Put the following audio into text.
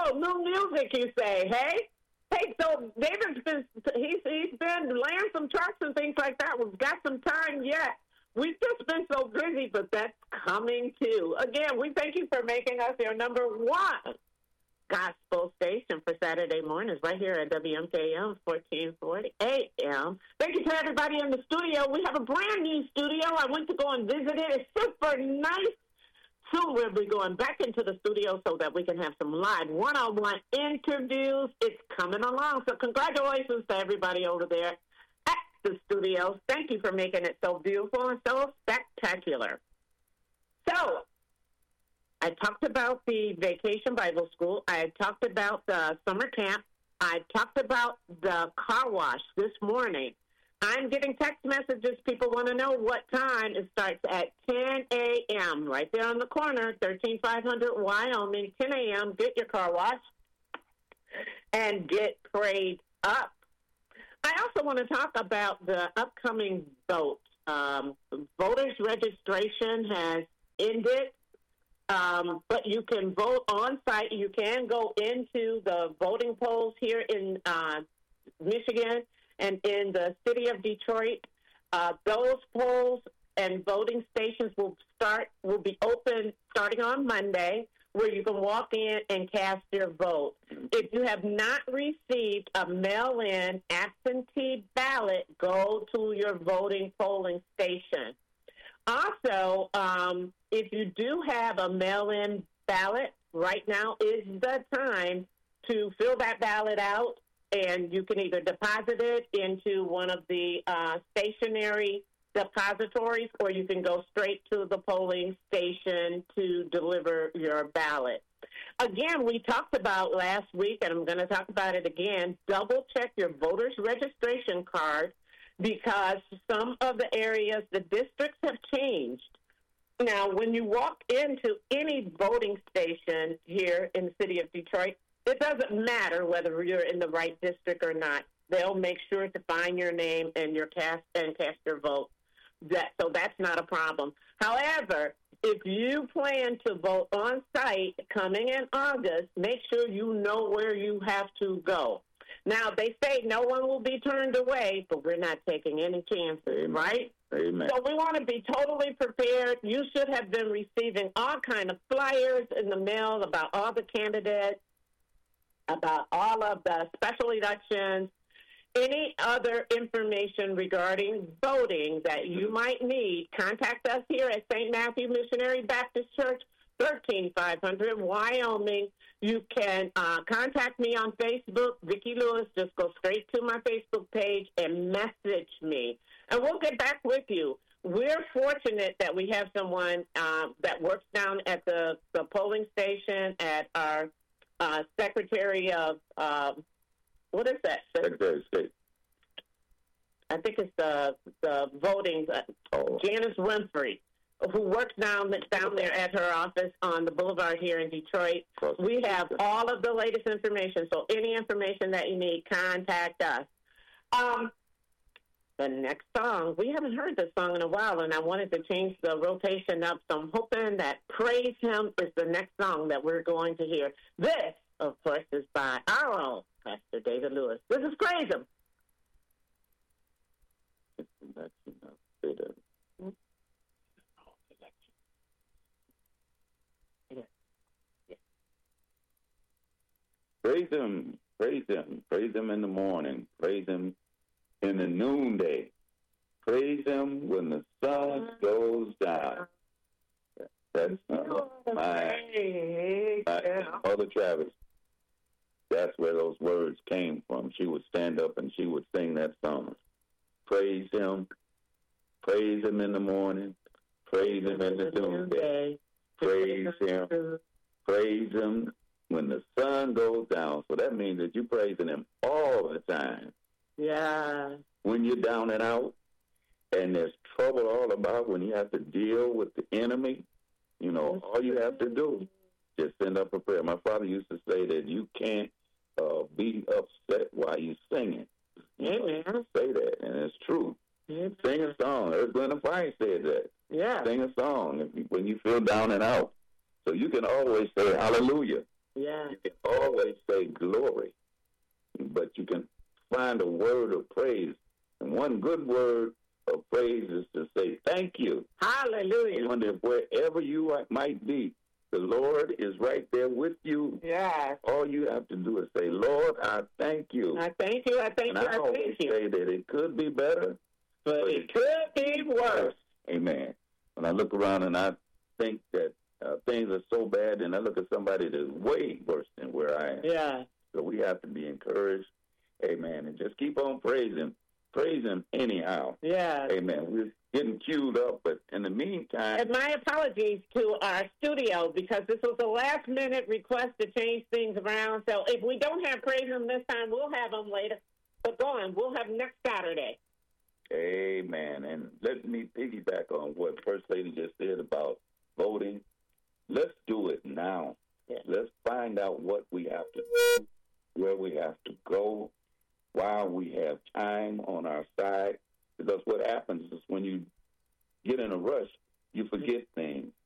new music, you say, hey? Hey, so David's he's been laying some tracks and things like that. We've got some time yet. We've just been so busy, but that's coming too. Again, we thank you for making us your number one gospel station for Saturday mornings right here at WMKM 1440 AM. Thank you to everybody in the studio. We have a brand new studio. I went to go and visit it. It's super nice. Soon we'll be going back into the studio so that we can have some live one-on-one interviews. It's coming along. So congratulations to everybody over there at the studios. Thank you for making it so beautiful and so spectacular. So I talked about the Vacation Bible School. I talked about the summer camp. I talked about the car wash this morning. I'm getting text messages. People want to know what time. It starts at 10 a.m. right there on the corner, 13500 Wyoming, 10 a.m. Get your car wash and get prayed up. I also want to talk about the upcoming vote. Voters registration has ended. But you can vote on site. You can go into the voting polls here in Michigan and in the city of Detroit. Those polls and voting stations will be open starting on Monday, where you can walk in and cast your vote. If you have not received a mail-in absentee ballot, go to your voting polling station. Also, if you do have a mail-in ballot, right now is the time to fill that ballot out, and you can either deposit it into one of the stationary depositories, or you can go straight to the polling station to deliver your ballot. Again, we talked about last week, and I'm going to talk about it again, double-check your voter's registration card, because some of the areas, the districts have changed. Now, when you walk into any voting station here in the city of Detroit, it doesn't matter whether you're in the right district or not. They'll make sure to find your name and cast your vote. So that's not a problem. However, if you plan to vote on site coming in August, make sure you know where you have to go. Now, they say no one will be turned away, but we're not taking any chances, right? Amen. So we want to be totally prepared. You should have been receiving all kind of flyers in the mail about all the candidates, about all of the special elections, any other information regarding voting that you might need. Contact us here at St. Matthew Missionary Baptist Church, 13500 Wyoming. You can contact me on Facebook, Vicki Lewis. Just go straight to my Facebook page and message me, and we'll get back with you. We're fortunate that we have someone that works down at the polling station at our Secretary of, what is that? Secretary of State. I think it's the voting, Janice Winfrey, who works down there at her office on the boulevard here in Detroit. We have all of the latest information, so any information that you need, contact us. The next song, we haven't heard this song in a while, and I wanted to change the rotation up, so I'm hoping that Praise Him is the next song that we're going to hear. This, of course, is by our own Pastor David Lewis. This is Praise Him. Praise him, praise him, praise him in the morning, praise him in the noonday, praise him when the sun goes down. That's my Mother Travis. That's where those words came from. She would stand up and she would sing that song. Praise him in the morning, praise him in the noonday, praise him when the sun goes down. So that means that you're praising him all the time. Yeah. When you're down and out and there's trouble all about, when you have to deal with the enemy, you know, all you have to do is send up a prayer. My father used to say that you can't be upset while you're singing. Amen. Say that, and it's true. Amen. Sing a song. Earth, Wind & Fire said that. Yeah. Sing a song when you feel down and out. So you can always say hallelujah. Yeah. You can always say glory, but you can find a word of praise. And one good word of praise is to say thank you. Hallelujah. I wonder if wherever you might be, the Lord is right there with you. Yes. All you have to do is say, Lord, I thank you. I thank you. I thank And you. I I always thank you. say that it could be better, But it could be worse. Amen. When I look around and I think that things are so bad, and I look at somebody that's way worse than where I am. Yeah. So we have to be encouraged. Amen. And just keep on praising. Praise him anyhow. Yeah. Amen. We're getting queued up, but in the meantime... And my apologies to our studio, because this was a last-minute request to change things around. So if we don't have praise him this time, we'll have them later. But go on. We'll have next Saturday. Amen. And let me piggyback on what First Lady just said about voting. Let's do it now. Yeah. Let's find out what we have to do, where we have to go, while we have time on our side. Because what happens is when you get in a rush, you forget things.